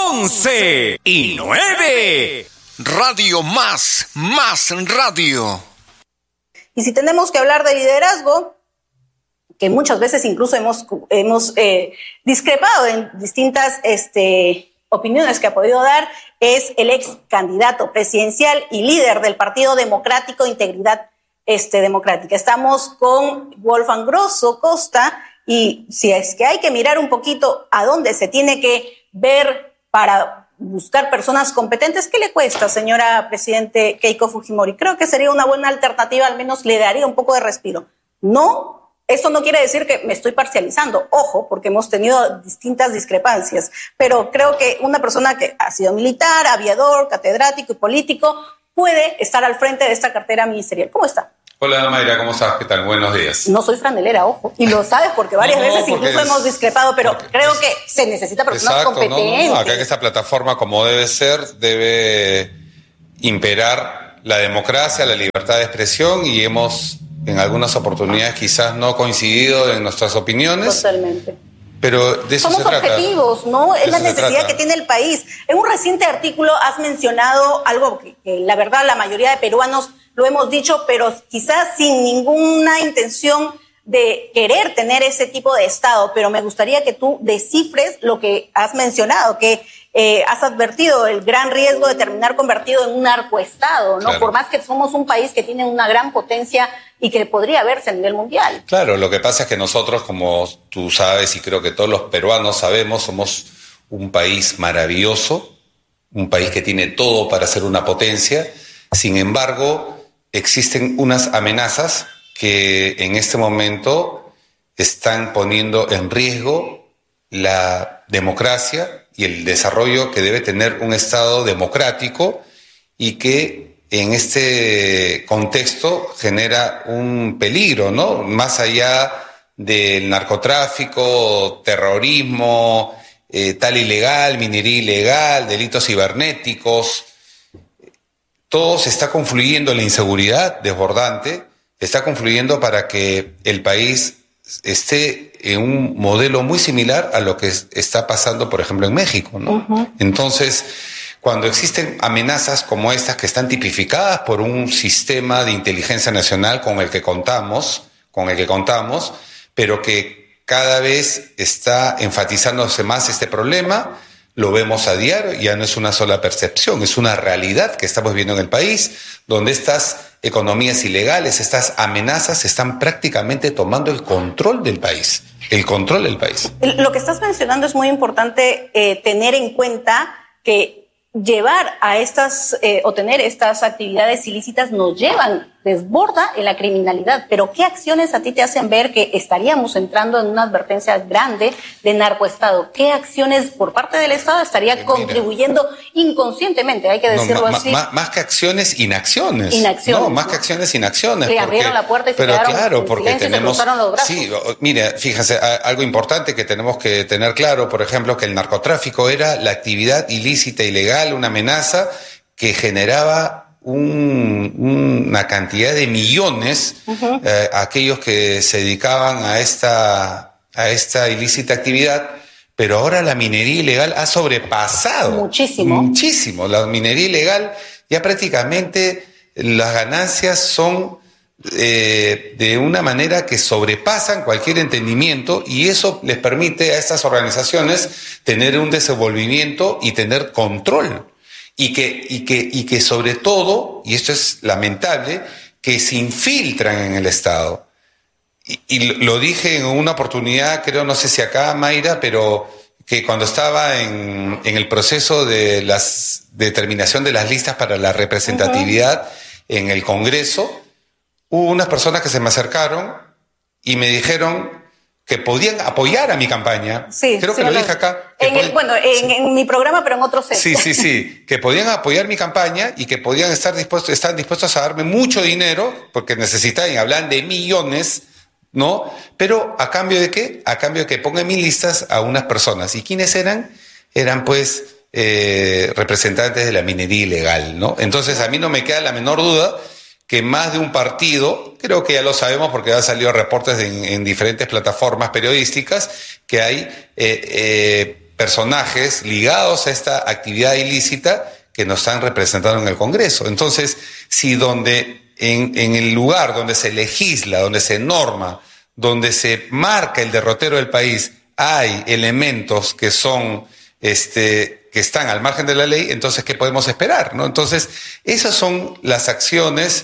11:09. Radio Más Radio. Y si tenemos que hablar de liderazgo, que muchas veces incluso hemos discrepado en distintas opiniones que ha podido dar, es el ex candidato presidencial y líder del Partido Democrático Integridad Democrática. Estamos con Wolfgang Grosso Costa, y si es que hay que mirar un poquito a dónde se tiene que ver para buscar personas competentes, ¿qué le cuesta, señora presidente Keiko Fujimori? Creo que sería una buena alternativa, al menos le daría un poco de respiro. No, eso no quiere decir que me estoy parcializando, ojo, porque hemos tenido distintas discrepancias, pero creo que una persona que ha sido militar, aviador, catedrático y político puede estar al frente de esta cartera ministerial. ¿Cómo está? Hola Mayra, ¿cómo estás? ¿Qué tal? Buenos días. No soy franelera, ojo, y lo sabes porque varias veces incluso hemos discrepado, pero creo que se necesita personas competentes. Acá en esta plataforma, como debe ser, debe imperar la democracia, la libertad de expresión, y hemos en algunas oportunidades quizás no coincidido en nuestras opiniones. Totalmente. Pero de eso somos se trata. objetivos, ¿no? Es la necesidad que tiene el país. En un reciente artículo has mencionado algo que la verdad la mayoría de peruanos lo hemos dicho, pero quizás sin ninguna intención de querer tener ese tipo de Estado, pero me gustaría que tú descifres lo que has mencionado, que has advertido el gran riesgo de terminar convertido en un narcoestado, ¿no? Claro. Por más que somos un país que tiene una gran potencia y que podría verse a nivel mundial. Claro, lo que pasa es que nosotros, como tú sabes y creo que todos los peruanos sabemos, somos un país maravilloso, un país que tiene todo para ser una potencia. Sin embargo, existen unas amenazas que en este momento están poniendo en riesgo la democracia y el desarrollo que debe tener un Estado democrático, y que en este contexto genera un peligro, ¿no? Más allá del narcotráfico, terrorismo, tal ilegal, minería ilegal, delitos cibernéticos. Todo se está confluyendo, la inseguridad desbordante está confluyendo para que el país esté en un modelo muy similar a lo que está pasando, por ejemplo, en México, ¿no? Uh-huh. Entonces, cuando existen amenazas como estas que están tipificadas por un sistema de inteligencia nacional con el que contamos, pero que cada vez está enfatizándose más este problema, lo vemos a diario, ya no es una sola percepción, es una realidad que estamos viendo en el país, donde estas economías ilegales, estas amenazas están prácticamente tomando el control del país. Lo que estás mencionando es muy importante tener en cuenta que llevar a estas o tener estas actividades ilícitas desborda en la criminalidad. Pero ¿qué acciones a ti te hacen ver que estaríamos entrando en una advertencia grande de narcoestado? ¿Qué acciones por parte del Estado estaría contribuyendo inconscientemente? Hay que decirlo así. Más que acciones, inacciones. No, más que acciones, inacciones. Le abrieron la puerta y se quedaron en silencio, se cruzaron los brazos. Sí, mire, fíjense, algo importante que tenemos que tener claro, por ejemplo, que el narcotráfico era la actividad ilícita, ilegal, una amenaza que generaba una cantidad de millones a aquellos que se dedicaban a esta ilícita actividad, pero ahora la minería ilegal ha sobrepasado muchísimo. La minería ilegal ya prácticamente las ganancias son de una manera que sobrepasan cualquier entendimiento, y eso les permite a estas organizaciones tener un desenvolvimiento y tener control. Y que sobre todo, y esto es lamentable, que se infiltran en el Estado. Y lo dije en una oportunidad, creo, no sé si acá, Mayra, pero que cuando estaba en el proceso de la determinación de las listas para la representatividad en el Congreso, hubo unas personas que se me acercaron y me dijeron que podían apoyar a mi campaña. Sí, creo que lo dije acá. En mi programa, pero en otro sector. Sí, que podían apoyar mi campaña y que están dispuestos a darme mucho dinero, porque necesitaban, y hablan de millones, ¿no? Pero ¿a cambio de qué? A cambio de que pongan en mis listas a unas personas. ¿Y quiénes eran? Eran, pues, representantes de la minería ilegal, ¿no? Entonces, a mí no me queda la menor duda que más de un partido, creo que ya lo sabemos porque han salido reportes en diferentes plataformas periodísticas, que hay personajes ligados a esta actividad ilícita que nos están representando en el Congreso. Entonces, si en el lugar donde se legisla, donde se norma, donde se marca el derrotero del país, hay elementos que son que están al margen de la ley, entonces ¿qué podemos esperar, ¿no? Entonces, esas son las acciones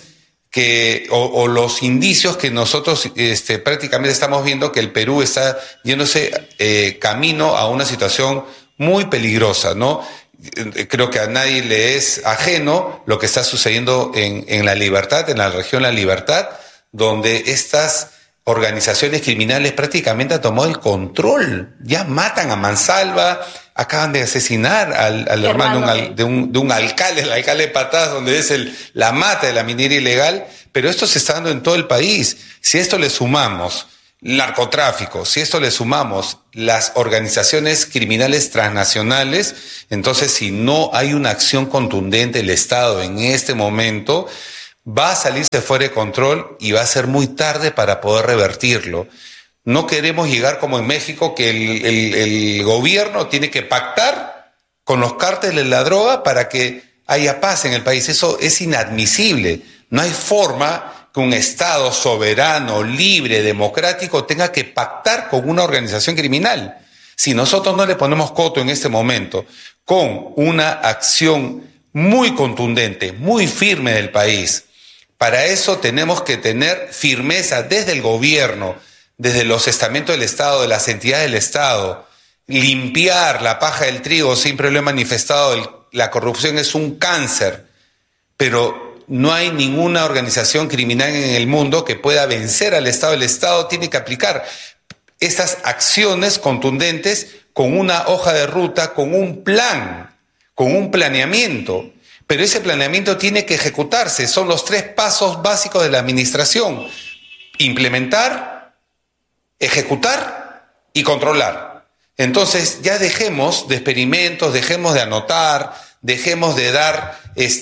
o los indicios que nosotros prácticamente estamos viendo que el Perú está yéndose camino a una situación muy peligrosa, ¿no? Creo que a nadie le es ajeno lo que está sucediendo en La Libertad, en la región La Libertad, donde estas organizaciones criminales prácticamente han tomado el control. Ya matan a mansalva, acaban de asesinar al hermano de un alcalde, el alcalde de Patadas, donde es la mata de la minería ilegal, pero esto se está dando en todo el país. Si a esto le sumamos narcotráfico, si a esto le sumamos las organizaciones criminales transnacionales, entonces si no hay una acción contundente del Estado en este momento, va a salirse fuera de control y va a ser muy tarde para poder revertirlo. No queremos llegar como en México, que el gobierno tiene que pactar con los cárteles de la droga para que haya paz en el país. Eso es inadmisible. No hay forma que un Estado soberano, libre, democrático tenga que pactar con una organización criminal. Si nosotros no le ponemos coto en este momento con una acción muy contundente, muy firme del país, para eso tenemos que tener firmeza desde el gobierno, desde los estamentos del Estado, de las entidades del Estado, limpiar la paja del trigo. Siempre lo he manifestado, la corrupción es un cáncer, pero no hay ninguna organización criminal en el mundo que pueda vencer al Estado. El Estado tiene que aplicar estas acciones contundentes con una hoja de ruta, con un plan, con un planeamiento. Pero ese planeamiento tiene que ejecutarse. Son los 3 pasos básicos de la administración: implementar, ejecutar y controlar. Entonces ya dejemos de experimentos, dejemos de anotar, dejemos de dar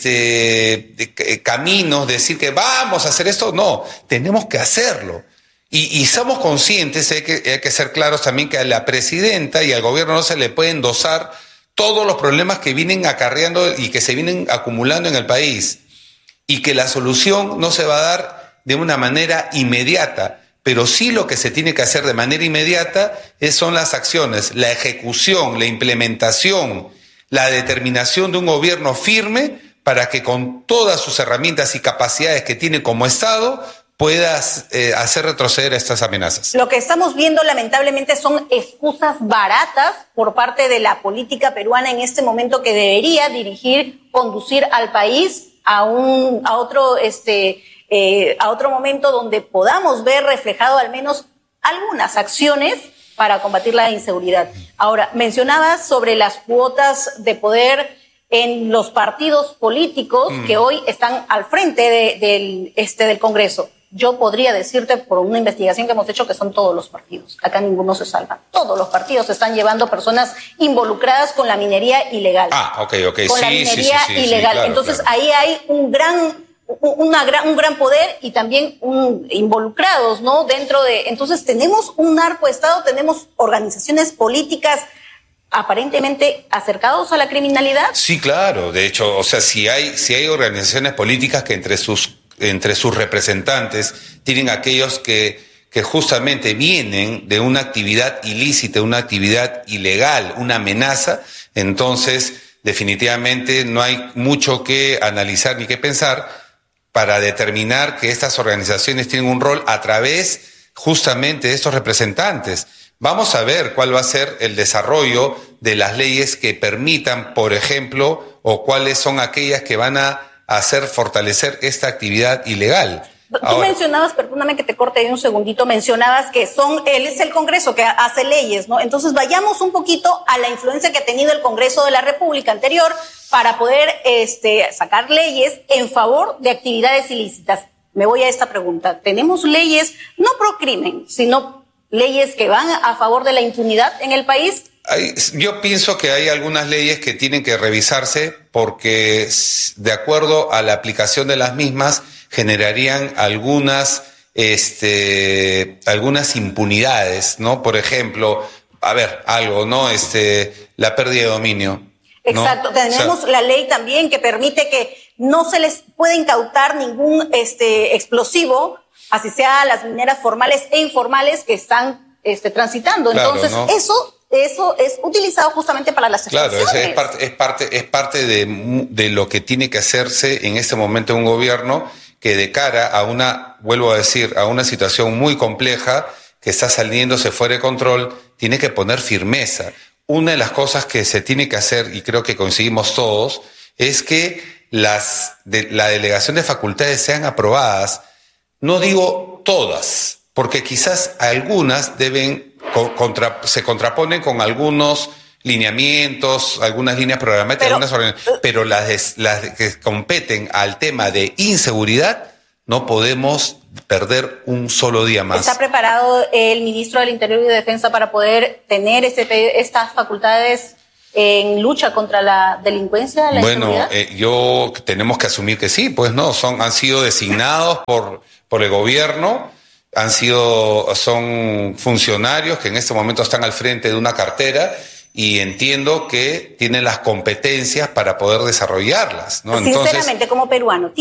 caminos, decir que vamos a hacer esto. No, tenemos que hacerlo. Y somos conscientes, hay que ser claros también, que a la presidenta y al gobierno no se le puede endosar todos los problemas que vienen acarreando y que se vienen acumulando en el país, y que la solución no se va a dar de una manera inmediata, pero sí lo que se tiene que hacer de manera inmediata son las acciones, la ejecución, la implementación, la determinación de un gobierno firme para que con todas sus herramientas y capacidades que tiene como Estado puedas hacer retroceder a estas amenazas. Lo que estamos viendo lamentablemente son excusas baratas por parte de la política peruana en este momento, que debería conducir al país a otro momento donde podamos ver reflejado al menos algunas acciones para combatir la inseguridad. Ahora, mencionabas sobre las cuotas de poder en los partidos políticos que hoy están al frente del Congreso. Yo podría decirte, por una investigación que hemos hecho, que son todos los partidos. Acá ninguno se salva. Todos los partidos están llevando personas involucradas con la minería ilegal. Ok. Con la minería ilegal. Claro, entonces, claro. ahí hay un gran poder y también involucrados, ¿no? Entonces, tenemos un narcoestado, tenemos organizaciones políticas aparentemente acercados a la criminalidad. Sí, claro. De hecho, o sea, si hay organizaciones políticas que entre sus representantes tienen aquellos que justamente vienen de una actividad ilícita, una actividad ilegal, una amenaza, entonces definitivamente no hay mucho que analizar ni que pensar para determinar que estas organizaciones tienen un rol a través justamente de estos representantes. Vamos a ver cuál va a ser el desarrollo de las leyes que permitan, por ejemplo, o cuáles son aquellas que van a hacer fortalecer esta actividad ilegal. Tú mencionabas, perdóname que te corte ahí un segundito, mencionabas que él es el Congreso que hace leyes, ¿no? Entonces vayamos un poquito a la influencia que ha tenido el Congreso de la República anterior para poder sacar leyes en favor de actividades ilícitas. Me voy a esta pregunta. ¿Tenemos leyes no pro crimen, sino leyes que van a favor de la impunidad en el país? Yo pienso que hay algunas leyes que tienen que revisarse porque, de acuerdo a la aplicación de las mismas, generarían algunas impunidades, ¿no? Por ejemplo, a ver, algo, ¿no? La pérdida de dominio. Exacto, ¿no? tenemos la ley también que permite que no se les puede incautar ningún explosivo, así sea a las mineras formales e informales que están transitando. Claro, entonces, ¿no? Eso es utilizado justamente para las explosivas. explosivas. Claro, es parte de lo que tiene que hacerse en este momento un gobierno que de cara a vuelvo a decir, a una situación muy compleja que está saliéndose fuera de control, tiene que poner firmeza. Una de las cosas que se tiene que hacer, y creo que coincidimos todos, es que la delegación de facultades sean aprobadas, no digo todas, porque quizás algunas se contraponen con algunos lineamientos, algunas líneas programáticas, pero las que competen al tema de inseguridad, no podemos perder un solo día más. ¿Está preparado el ministro del Interior y de Defensa para poder tener estas facultades en lucha contra la delincuencia, la inseguridad? Tenemos que asumir que sí, pues no, han sido designados por el gobierno, son funcionarios que en este momento están al frente de una cartera y entiendo que tienen las competencias para poder desarrollarlas, ¿no? Sinceramente, como peruano,